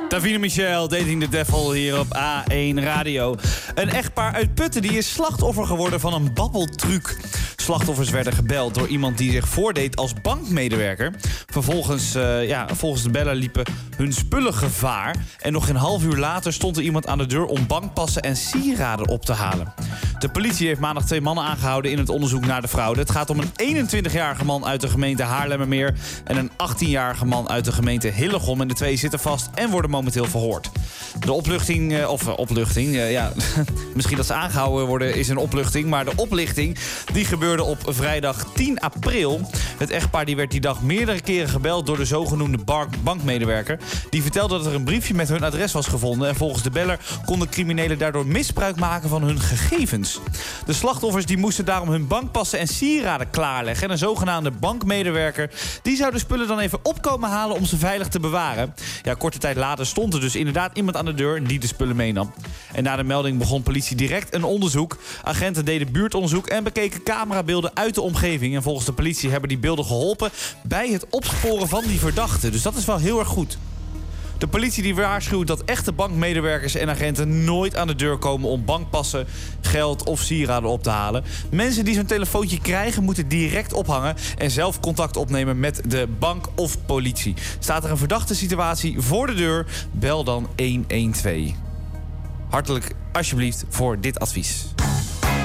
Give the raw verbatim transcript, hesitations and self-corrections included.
Davina Michel, Dating the Devil hier op A één Radio. Een echtpaar uit Putten die is slachtoffer geworden van een babbeltruc. Slachtoffers werden gebeld door iemand die zich voordeed als bankmedewerker. Vervolgens, uh, ja, volgens de beller liepen hun spullen gevaar. En nog een half uur later stond er iemand aan de deur om bankpassen en sieraden op te halen. De politie heeft maandag twee mannen aangehouden in het onderzoek naar de fraude. Het gaat om een eenentwintigjarige man uit de gemeente Haarlemmermeer en een achttienjarige man uit de gemeente Hillegom. En de twee zitten vast en worden momenteel verhoord. De opluchting, of uh, opluchting, uh, ja, misschien dat ze aangehouden worden is een opluchting. Maar de oplichting die gebeurde op vrijdag tien april. Het echtpaar die werd die dag meerdere keren gebeld door de zogenoemde bankmedewerker. Die vertelde dat er een briefje met hun adres was gevonden. En volgens de beller konden criminelen daardoor misbruik maken van hun gegevens. De slachtoffers die moesten daarom hun bankpassen en sieraden klaarleggen. En een zogenaamde bankmedewerker die zou de spullen dan even opkomen halen om ze veilig te bewaren. Ja, korte tijd later stond er dus inderdaad iemand aan de deur die de spullen meenam. En na de melding begon politie direct een onderzoek. Agenten deden buurtonderzoek en bekeken camerabeelden uit de omgeving. En volgens de politie hebben die beelden geholpen bij het opsporen van die verdachte. Dus dat is wel heel erg goed. De politie die waarschuwt dat echte bankmedewerkers en agenten nooit aan de deur komen om bankpassen, geld of sieraden op te halen. Mensen die zo'n telefoontje krijgen moeten direct ophangen en zelf contact opnemen met de bank of politie. Staat er een verdachte situatie voor de deur, bel dan honderdtwaalf. Hartelijk alsjeblieft voor dit advies.